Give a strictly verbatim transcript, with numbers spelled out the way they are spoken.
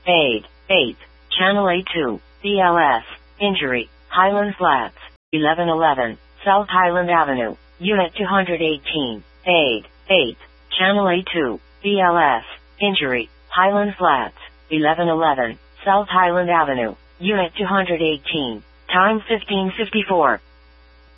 Aid, eighth, Channel A two, B L S, Injury, Highland Flats, eleven eleven, South Highland Avenue, Unit two hundred eighteen, Aid, eighth, Channel A two, B L S, Injury, Highland Flats, eleven eleven, South Highland Avenue, Unit two hundred eighteen, time fifteen fifty-four.